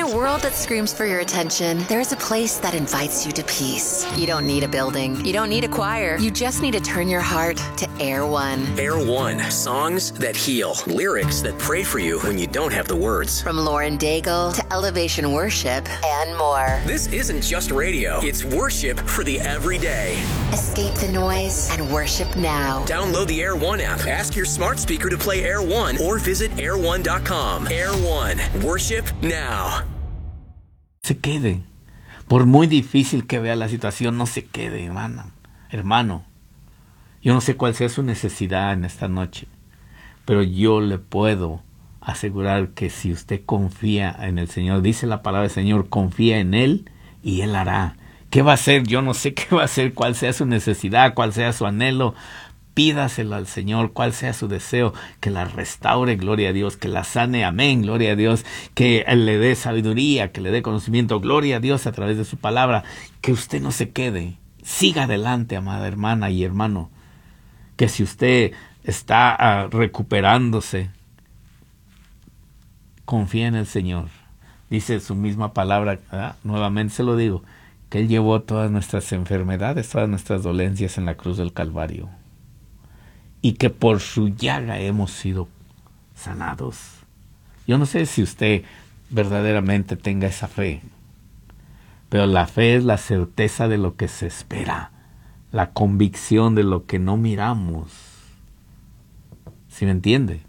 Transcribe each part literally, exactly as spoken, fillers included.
a world that screams for your attention, there's a place that invites you to peace. You don't need a building. You don't need a choir. You just need to turn your heart to Air One. Air One. Songs that heal. Lyrics that pray for you when you don't have the words. From Lauren Daigle to Elevation Worship and more. This isn't just radio. It's worship for the everyday. Escape the noise and worship now. Download the Air One app. Ask your smart speaker to play Air One or visit air one dot com. Air One. Worship now. Se quede. Por muy difícil que vea la situación, no se quede, hermano. Hermano, yo no sé cuál sea su necesidad en esta noche, pero yo le puedo asegurar que si usted confía en el Señor, dice la palabra del Señor, confía en Él y Él hará. ¿Qué va a hacer? Yo no sé qué va a hacer, cuál sea su necesidad, cuál sea su anhelo. Pídaselo al Señor, cuál sea su deseo, que la restaure, gloria a Dios, que la sane, amén, gloria a Dios, que le dé sabiduría, que le dé conocimiento, gloria a Dios a través de su palabra, que usted no se quede, siga adelante, amada hermana y hermano, que si usted está uh, recuperándose, confía en el Señor, dice su misma palabra, ¿verdad? Nuevamente se lo digo, que Él llevó todas nuestras enfermedades, todas nuestras dolencias en la cruz del Calvario. Y que por su llaga hemos sido sanados. Yo no sé si usted verdaderamente tenga esa fe, pero la fe es la certeza de lo que se espera, la convicción de lo que no miramos. ¿Sí me entiende?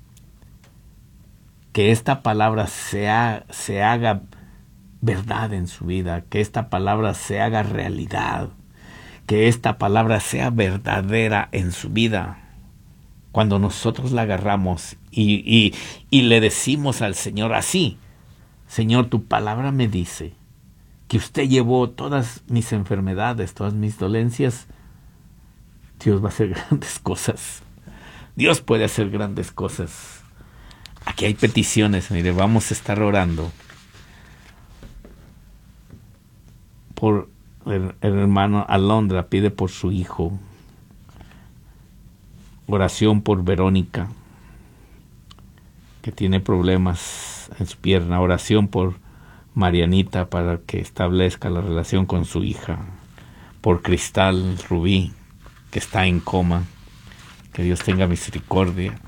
Que esta palabra se, ha, se haga verdad en su vida, que esta palabra se haga realidad, que esta palabra sea verdadera en su vida. Cuando nosotros la agarramos y, y, y le decimos al Señor así, Señor, tu palabra me dice que usted llevó todas mis enfermedades, todas mis dolencias, Dios va a hacer grandes cosas. Dios puede hacer grandes cosas. Aquí hay peticiones, mire, vamos a estar orando por el, el hermano Alondra, pide por su hijo. Oración por Verónica, que tiene problemas en su pierna. Oración por Marianita para que establezca la relación con su hija. Por Cristal Rubí, que está en coma. Que Dios tenga misericordia.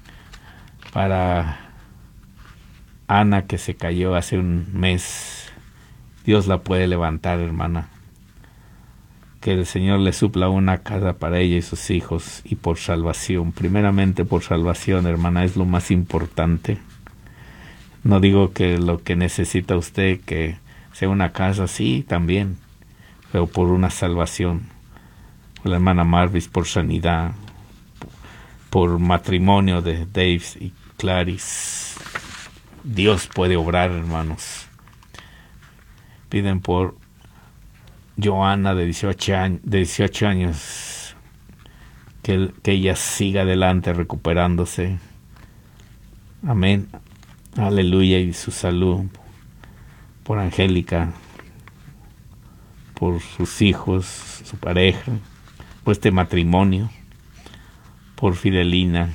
Para Ana, que se cayó hace un mes. Dios la puede levantar, hermana. Que el Señor le supla una casa para ella y sus hijos, y por salvación, primeramente por salvación, hermana, es lo más importante. No digo que lo que necesita usted que sea una casa, sí, también, pero por una salvación. Por la hermana Marvis, por sanidad, por matrimonio de Dave y Clarice. Dios puede obrar, hermanos. Piden por Joana, de dieciocho años, de dieciocho años, que, que ella siga adelante recuperándose. Amén. Aleluya. Y su salud. Por Angélica, por sus hijos, su pareja, por este matrimonio, por Fidelina.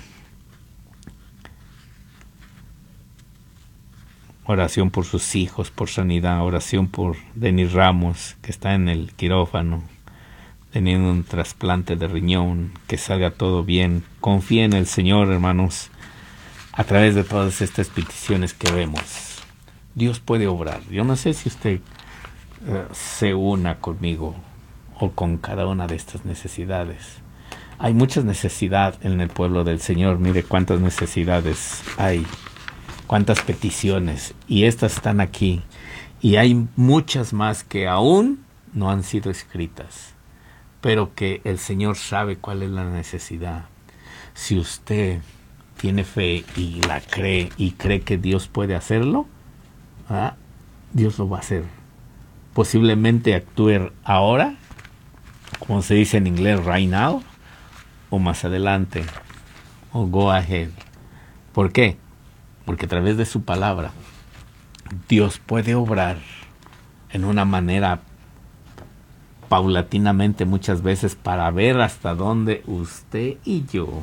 Oración por sus hijos, por sanidad. Oración por Denis Ramos, que está en el quirófano, teniendo un trasplante de riñón, que salga todo bien. Confía en el Señor, hermanos, a través de todas estas peticiones que vemos. Dios puede obrar. Yo no sé si usted uh, se una conmigo o con cada una de estas necesidades. Hay muchas necesidades en el pueblo del Señor. Mire cuántas necesidades hay. Cuántas peticiones, y estas están aquí, y hay muchas más que aún no han sido escritas, pero que el Señor sabe cuál es la necesidad. Si usted tiene fe y la cree, y cree que Dios puede hacerlo, ¿ah? Dios lo va a hacer. Posiblemente actúe ahora, como se dice en inglés, right now, o más adelante, o go ahead. ¿Por qué? Porque a través de su palabra, Dios puede obrar en una manera paulatinamente muchas veces para ver hasta dónde usted y yo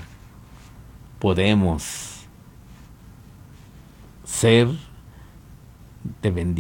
podemos ser de bendición.